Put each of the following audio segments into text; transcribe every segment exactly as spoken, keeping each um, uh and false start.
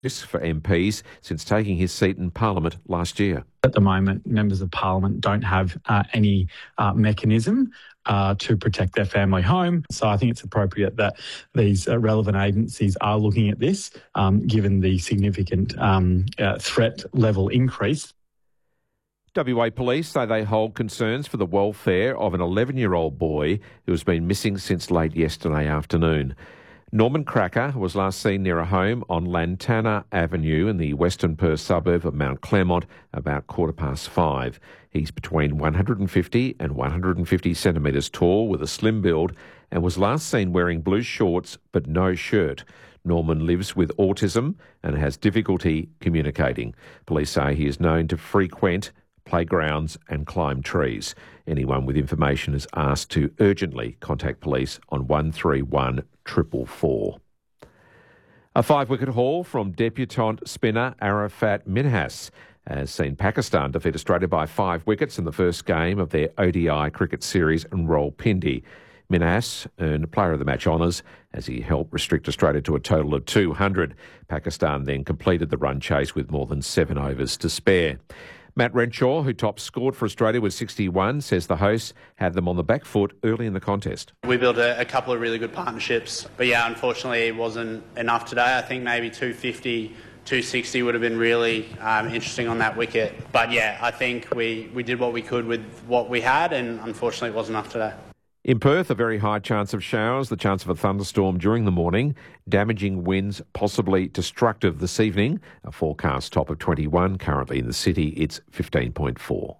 This for M Ps since taking his seat in Parliament last year. At the moment, members of Parliament don't have uh, any uh, mechanism uh, to protect their family home. So I think it's appropriate that these uh, relevant agencies are looking at this, um, given the significant um, uh, threat level increase. W A Police say they hold concerns for the welfare of an eleven-year-old boy who has been missing since late yesterday afternoon. Norman Cracker was last seen near a home on Lantana Avenue in the Western Perth suburb of Mount Claremont about quarter past five. He's between one hundred fifty and one hundred fifty centimetres tall with a slim build and was last seen wearing blue shorts but no shirt. Norman lives with autism and has difficulty communicating. Police say he is known to frequent playgrounds and climb trees. Anyone with information is asked to urgently contact police on one three one four four four. A five-wicket haul from debutante spinner Arafat Minhas has seen Pakistan defeat Australia by five wickets in the first game of their O D I cricket series in Rawalpindi. Minhas earned Player of the Match honours as he helped restrict Australia to a total of two hundred. Pakistan then completed the run chase with more than seven overs to spare. Matt Renshaw, who top scored for Australia with sixty-one, says the hosts had them on the back foot early in the contest. We built a, a couple of really good partnerships, but yeah, unfortunately it wasn't enough today. I think maybe two fifty, two sixty would have been really um, interesting on that wicket. But yeah, I think we, we did what we could with what we had, and unfortunately it wasn't enough today. In Perth, a very high chance of showers, the chance of a thunderstorm during the morning, damaging winds possibly destructive this evening. A forecast top of twenty-one. Currently in the city, it's fifteen point four.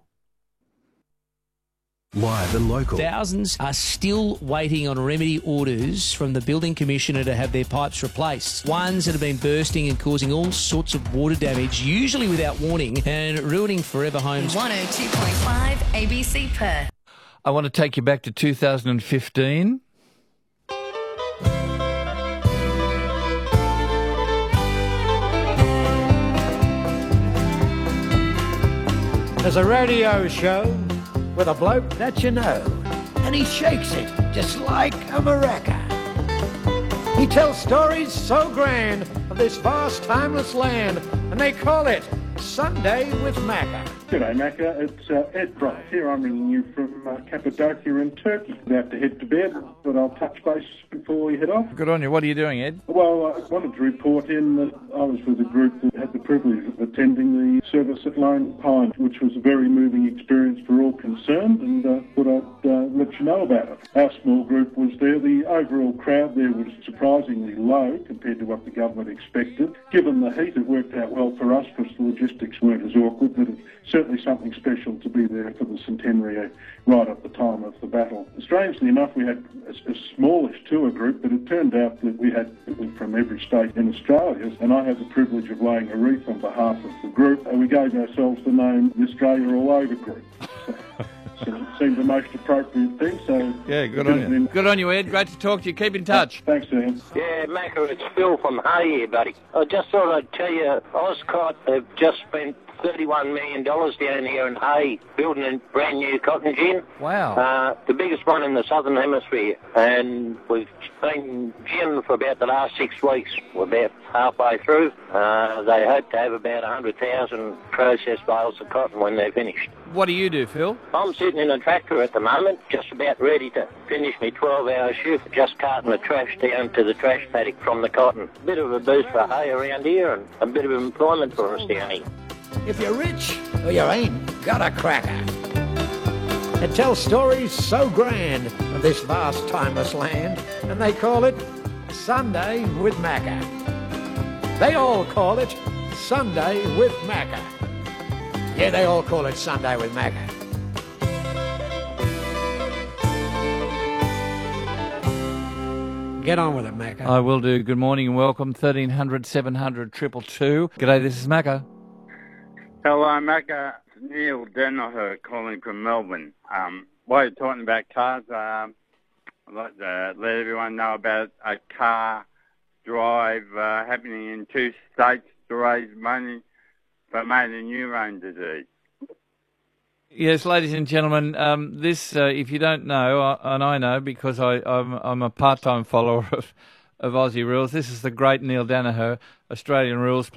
Live and local. Thousands are still waiting on remedy orders from the Building Commissioner to have their pipes replaced. Ones that have been bursting and causing all sorts of water damage, usually without warning, and ruining forever homes. one oh two point five A B C Perth. I want to take you back to two thousand fifteen. There's a radio show with a bloke that you know, and he shakes it just like a maraca. He tells stories so grand of this vast, timeless land, and they call it Sunday with Macca. G'day Macca, it's uh, Ed Brock here. I'm ringing you from uh, Cappadocia in Turkey. About to head to bed, but I'll touch base before we head off. Good on you. What are you doing, Ed? Well, I wanted to report in that I was with a group that had the privilege of attending the service at Lone Pine, which was a very moving experience for all concerned, and uh, thought I'd uh, let you know about it. Our small group was there. The overall crowd there was surprisingly low compared to what the government expected. Given the heat, it worked out well for us because the logistics weren't as awkward, but it certainly something special to be there for the centenary right at the time of the battle. Strangely enough, we had a, a smallish tour group, but it turned out that we had people from every state in Australia, and I had the privilege of laying a wreath on behalf of the group, and we gave ourselves the name the Australia All Over Group. So, so it seemed the most appropriate thing. So yeah, good on you. In... Good on you, Ed. Great to talk to you. Keep in touch. Thanks, Ian. Yeah, Macca, it's Phil from Hay here, buddy. I just thought I'd tell you, Oscott have just spent thirty-one million dollars down here in Hay building a brand new cotton gin. Wow. Uh, the biggest one in the Southern Hemisphere. And we've been gin for about the last six weeks. We're about halfway through. Uh, they hope to have about one hundred thousand processed bales of cotton when they're finished. What do you do, Phil? I'm sitting in a tractor at the moment, just about ready to finish my twelve-hour shift, just carting the trash down to the trash paddock from the cotton. A bit of a boost for hay around here and a bit of employment for us down here. If you're rich or you ain't got a cracker. It tells stories so grand of this vast, timeless land, and they call it Sunday with Macca. They all call it Sunday with Macca. Yeah, they all call it Sunday with Macca. Get on with it, Macca. I will do. Good morning and welcome. thirteen hundred, seven hundred, two two two. G'day, this is Macca. Hello, Macca. Neil Danaher calling from Melbourne. Um, while you're talking about cars, um, I'd like to let everyone know about a car drive uh, happening in two states to raise money for motor neurone disease. Yes, ladies and gentlemen, um, this, uh, if you don't know, uh, and I know because I, I'm, I'm a part-time follower of, of Aussie Rules, this is the great Neil Danaher, Australian Rules